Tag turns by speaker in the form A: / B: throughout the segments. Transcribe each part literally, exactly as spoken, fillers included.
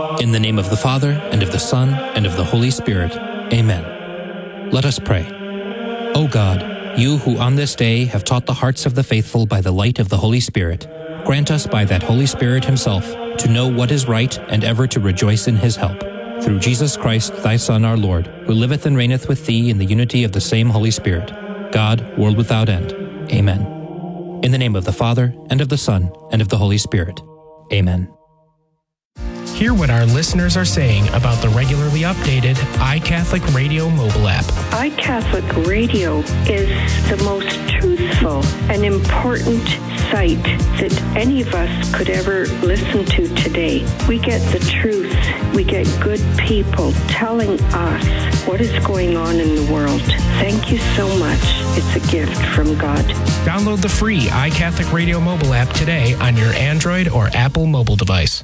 A: In the name of the Father, and of the Son, and of the Holy Spirit. Amen. Let us pray. O God, you who on this day have taught the hearts of the faithful by the light of the Holy Spirit, grant us by that Holy Spirit himself to know what is right and ever to rejoice in his help. Through Jesus Christ, thy Son, our Lord, who liveth and reigneth with thee in the unity of the same Holy Spirit, God, world without end. Amen. In the name of the Father, and of the Son, and of the Holy Spirit. Amen.
B: Hear what our listeners are saying about the regularly updated iCatholic Radio mobile app.
C: iCatholic Radio is the most truthful and important site that any of us could ever listen to today. We get the truth. We get good people telling us what is going on in the world. Thank you so much. It's a gift from God.
B: Download the free iCatholic Radio mobile app today on your Android or Apple mobile device.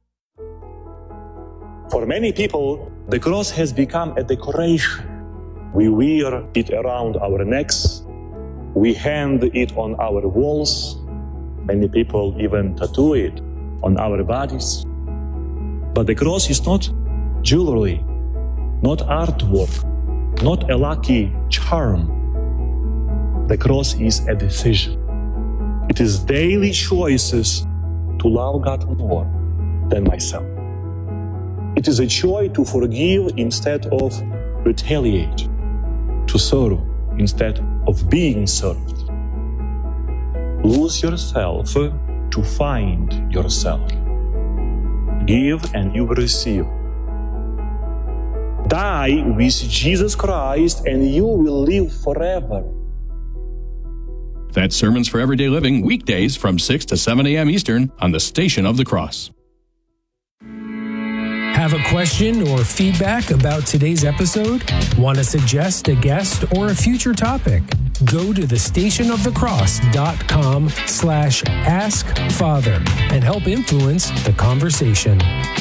D: For many people, the cross has become a decoration. We wear it around our necks. We hang it on our walls. Many people even tattoo it on our bodies. But the cross is not jewelry, not artwork, not a lucky charm. The cross is a decision. It is daily choices to love God more than myself. It is a choice to forgive instead of retaliate, to serve instead of being served. Lose yourself to find yourself. Give and you will receive. Die with Jesus Christ and you will live forever.
E: That's Sermons for Everyday Living, weekdays from six to seven a.m. Eastern on the Station of the Cross.
B: Have a question or feedback about today's episode? Want to suggest a guest or a future topic? Go to the station of the cross dot com slash ask father and help influence the conversation.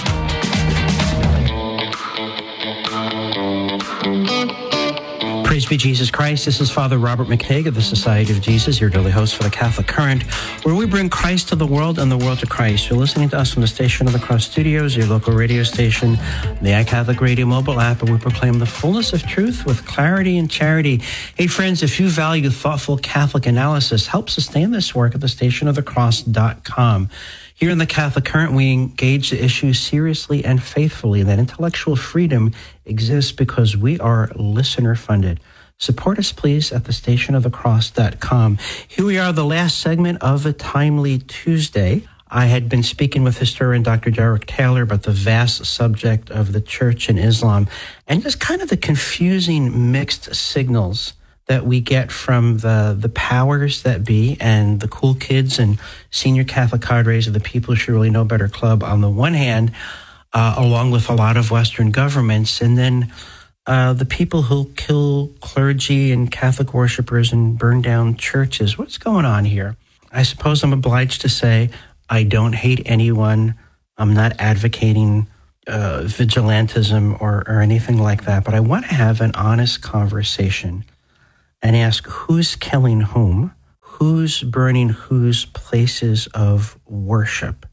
F: Praise be Jesus Christ. This is Father Robert McTague of the Society of Jesus, your daily host for the Catholic Current, where we bring Christ to the world and the world to Christ. You're listening to us from the Station of the Cross Studios, your local radio station, the iCatholic Radio mobile app, and we proclaim the fullness of truth with clarity and charity. Hey, friends, if you value thoughtful Catholic analysis, help sustain this work at the station of the cross dot com. Here in the Catholic Current, we engage the issue seriously and faithfully. That intellectual freedom exists because we are listener-funded. Support us, please, at the station of the cross dot com. Here we are, the last segment of a Timely Tuesday. I had been speaking with historian Doctor Derek Taylor about the vast subject of the Church and Islam and just kind of the confusing mixed signals that we get from the, the powers that be and the cool kids and senior Catholic cadres of the People Who Should Really Know Better Club on the one hand, uh, along with a lot of Western governments, and then uh, the people who kill clergy and Catholic worshipers and burn down churches. What's going on here? I suppose I'm obliged to say I don't hate anyone. I'm not advocating uh, vigilantism or, or anything like that, but I want to have an honest conversation and ask who's killing whom, who's burning whose places of worship,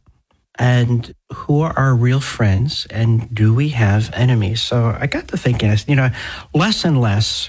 F: and who are our real friends, and do we have enemies? So I got to thinking, you know, less and less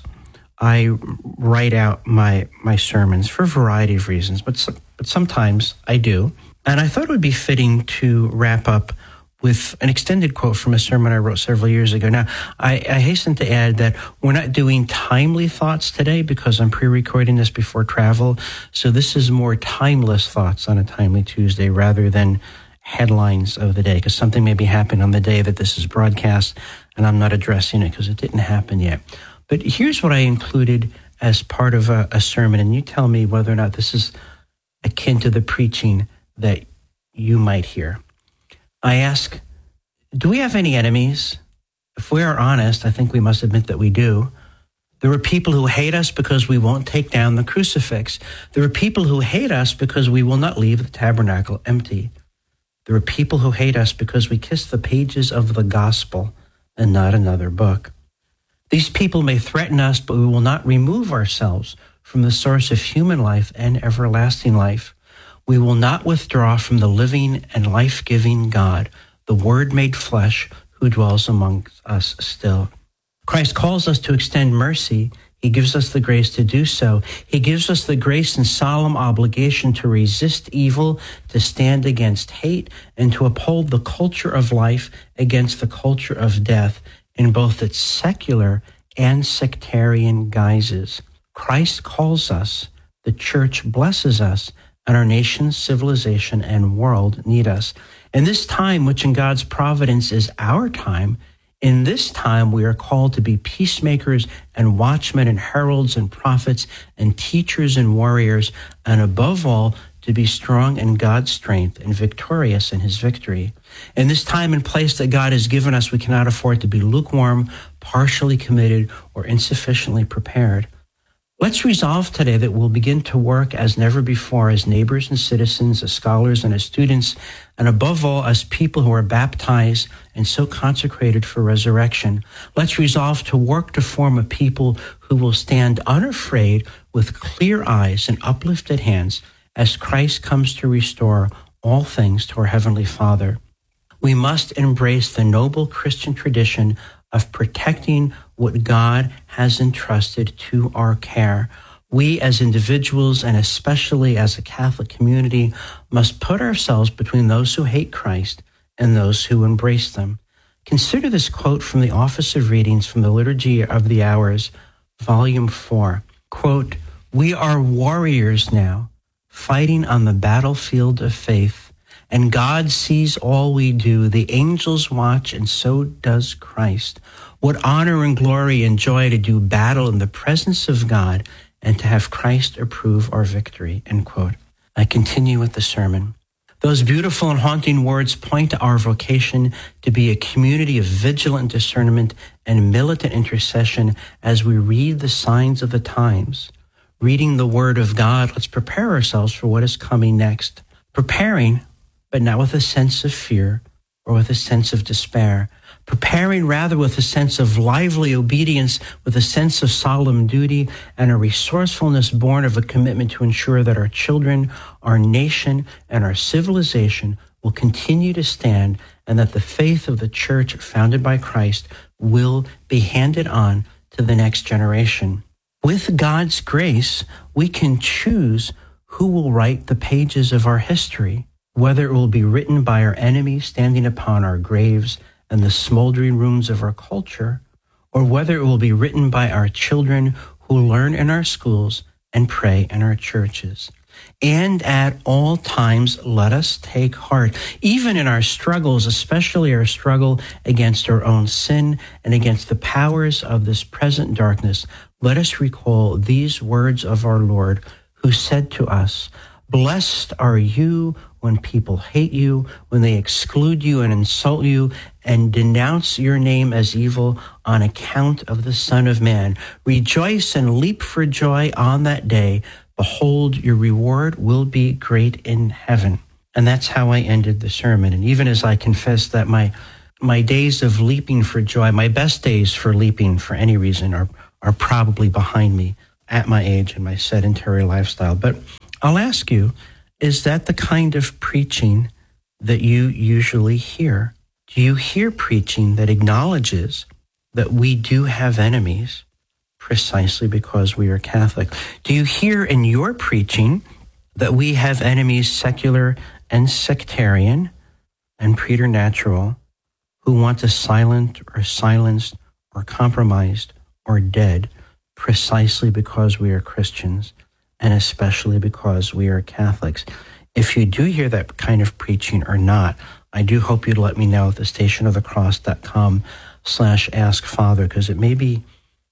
F: I write out my my sermons for a variety of reasons, but but sometimes I do. And I thought it would be fitting to wrap up with an extended quote from a sermon I wrote several years ago. Now, I, I hasten to add that we're not doing timely thoughts today because I'm pre-recording this before travel. So this is more timeless thoughts on a Timely Tuesday rather than headlines of the day, because something may be happening on the day that this is broadcast and I'm not addressing it because it didn't happen yet. But here's what I included as part of a, a sermon, and you tell me whether or not this is akin to the preaching that you might hear. I ask, do we have any enemies? If we are honest, I think we must admit that we do. There are people who hate us because we won't take down the crucifix. There are people who hate us because we will not leave the tabernacle empty. There are people who hate us because we kiss the pages of the gospel and not another book. These people may threaten us, but we will not remove ourselves from the source of human life and everlasting life. We will not withdraw from the living and life-giving God, the Word made flesh, who dwells amongst us still. Christ calls us to extend mercy. He gives us the grace to do so. He gives us the grace and solemn obligation to resist evil, to stand against hate, and to uphold the culture of life against the culture of death in both its secular and sectarian guises. Christ calls us, the church blesses us, and our nation, civilization, and world need us. In this time, which in God's providence is our time, in this time, we are called to be peacemakers and watchmen and heralds and prophets and teachers and warriors, and above all, to be strong in God's strength and victorious in his victory. In this time and place that God has given us, we cannot afford to be lukewarm, partially committed, or insufficiently prepared. Let's resolve today that we'll begin to work as never before as neighbors and citizens, as scholars and as students, and above all, as people who are baptized and so consecrated for resurrection. Let's resolve to work to form a people who will stand unafraid with clear eyes and uplifted hands as Christ comes to restore all things to our Heavenly Father. We must embrace the noble Christian tradition of protecting what God has entrusted to our care. We as individuals, and especially as a Catholic community, must put ourselves between those who hate Christ and those who embrace them. Consider this quote from the Office of Readings from the Liturgy of the Hours, Volume four. Quote, "We are warriors now, fighting on the battlefield of faith, and God sees all we do. The angels watch, and so does Christ. What honor and glory and joy to do battle in the presence of God and to have Christ approve our victory." End quote. I continue with the sermon. Those beautiful and haunting words point to our vocation to be a community of vigilant discernment and militant intercession as we read the signs of the times. Reading the Word of God, let's prepare ourselves for what is coming next. Preparing, but not with a sense of fear or with a sense of despair. Preparing rather with a sense of lively obedience, with a sense of solemn duty, and a resourcefulness born of a commitment to ensure that our children, our nation, and our civilization will continue to stand, and that the faith of the church founded by Christ will be handed on to the next generation. With God's grace, we can choose who will write the pages of our history, whether it will be written by our enemies standing upon our graves and the smoldering ruins of our culture, or whether it will be written by our children who learn in our schools and pray in our churches. And at all times, let us take heart, even in our struggles, especially our struggle against our own sin and against the powers of this present darkness. Let us recall these words of our Lord, who said to us, "Blessed are you when people hate you, when they exclude you and insult you and denounce your name as evil on account of the Son of Man. Rejoice and leap for joy on that day. Behold, your reward will be great in heaven." And that's how I ended the sermon. And even as I confess that my my days of leaping for joy, my best days for leaping for any reason are, are probably behind me at my age and my sedentary lifestyle. But I'll ask you, is that the kind of preaching that you usually hear? Do you hear preaching that acknowledges that we do have enemies precisely because we are Catholic? Do you hear in your preaching that we have enemies, secular and sectarian and preternatural, who want us silent or silenced or compromised or dead precisely because we are Christians, and especially because we are Catholics? If you do hear that kind of preaching or not, I do hope you'd let me know at the stationofthecross.com slash ask Father, because it may be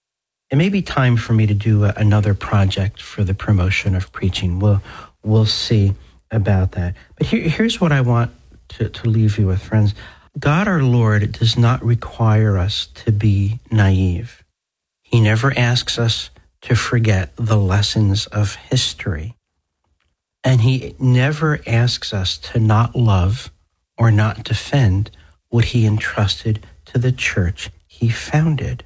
F: it may be time for me to do a, another project for the promotion of preaching. We'll we'll see about that. But here, here's what I want to, to leave you with, friends. God our Lord does not require us to be naive. He never asks us to forget the lessons of history. And he never asks us to not love or not defend what he entrusted to the church he founded.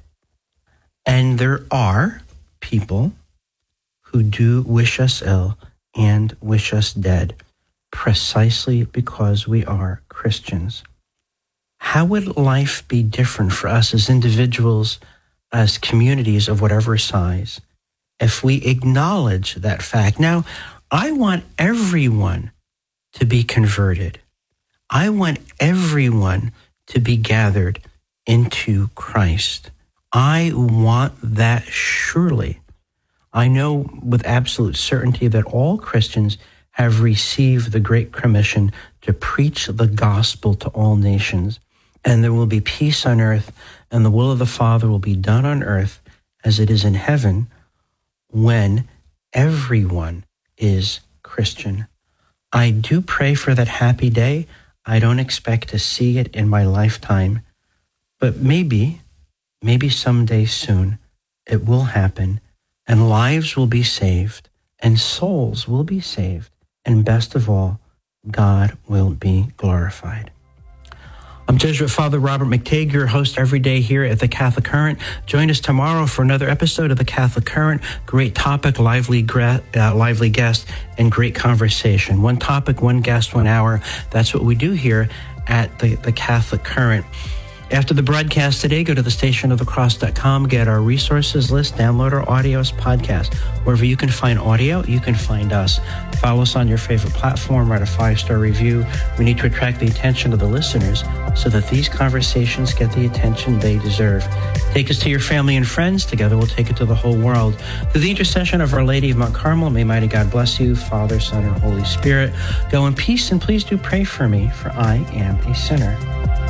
F: And there are people who do wish us ill and wish us dead precisely because we are Christians. how would life be different for us as individuals, as communities of whatever size, if we acknowledge that fact? Now, I want everyone to be converted. I want everyone to be gathered into Christ. I want that surely. I know with absolute certainty that all Christians have received the Great Commission to preach the gospel to all nations, and there will be peace on earth, and the will of the Father will be done on earth as it is in heaven when everyone is Christian. I do pray for that happy day. I don't expect to see it in my lifetime, but maybe, maybe someday soon it will happen, and lives will be saved, and souls will be saved, and best of all, God will be glorified. I'm Jesuit Father Robert McTague, your host every day here at the Catholic Current. Join us tomorrow for another episode of the Catholic Current. Great topic, lively, gra- uh, lively guest, and great conversation. One topic, one guest, one hour. That's what we do here at the, the Catholic Current. After the broadcast today, go to the station of the cross dot com, get our resources list, download our audios podcast. Wherever you can find audio, you can find us. Follow us on your favorite platform, write a five-star review. We need to attract the attention of the listeners so that these conversations get the attention they deserve. Take us to your family and friends. Together we'll take it to the whole world. Through the intercession of Our Lady of Mount Carmel, may mighty God bless you, Father, Son, and Holy Spirit. Go in peace, and please do pray for me, for I am a sinner.